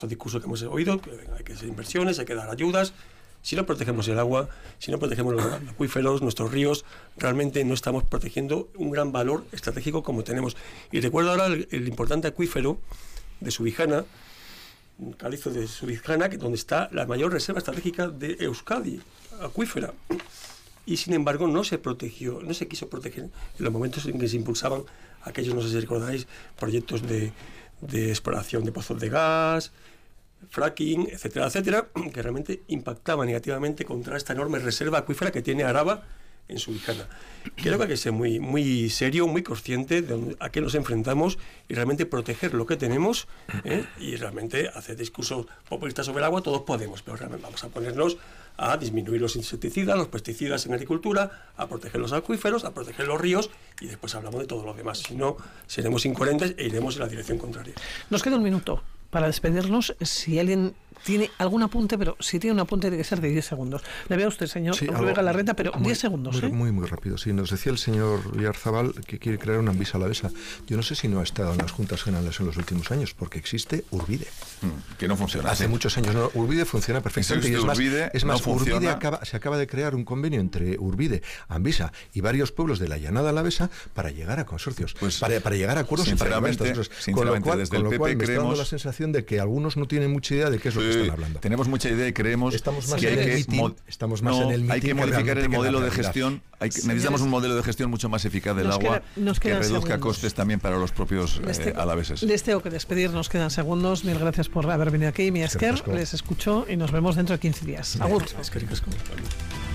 discursos que hemos oído, que hay que hacer inversiones, hay que dar ayudas. Si no protegemos el agua, si no protegemos los acuíferos, nuestros ríos, realmente no estamos protegiendo un gran valor estratégico como tenemos. Y recuerdo ahora el importante acuífero de Subijana, Calizo de Subijana, donde está la mayor reserva estratégica de Euskadi, acuífera. Y sin embargo no se protegió, no se quiso proteger en los momentos en que se impulsaban aquellos, no sé si recordáis, proyectos de exploración de pozos de gas, fracking, etcétera, etcétera, que realmente impactaba negativamente contra esta enorme reserva acuífera que tiene Araba en Subijana. Creo que hay que ser muy, muy serio, muy consciente de a qué nos enfrentamos y realmente proteger lo que tenemos, y realmente hacer discursos populistas sobre el agua, todos podemos, pero realmente vamos a ponernos a disminuir los insecticidas, los pesticidas en agricultura, a proteger los acuíferos, a proteger los ríos, y después hablamos de todo lo demás. Si no, seremos incoherentes e iremos en la dirección contraria. Nos queda un minuto para despedirnos. Si alguien tiene algún apunte, pero si tiene un apunte tiene que ser de 10 segundos. Le veo a usted, señor Rubén Galarreta, pero 10 segundos. Muy rápido. Sí, nos decía el señor Oyarzabal que quiere crear una Anvisa alavesa. Yo no sé si no ha estado en las juntas generales en los últimos años, porque existe Urbide. Que no funciona. Hace muchos años no. Urbide funciona perfectamente. Y es más, Urbide se acaba de crear un convenio entre Urbide, Anvisa y varios pueblos de la llanada alavesa para llegar a consorcios, para llegar a acuerdos. Sinceramente, con lo cual desde el PP me está dando la sensación de que algunos no tienen mucha idea de qué es lo que están hablando. Tenemos mucha idea y creemos que hay que modificar el modelo de gestión. Necesitamos un modelo de gestión mucho más eficaz del agua, que reduzca costes también para los propios alaveses. Les tengo que despedir, nos quedan segundos. Mil gracias por haber venido aquí. Mi Esker les escuchó y nos vemos dentro de 15 días. Agur.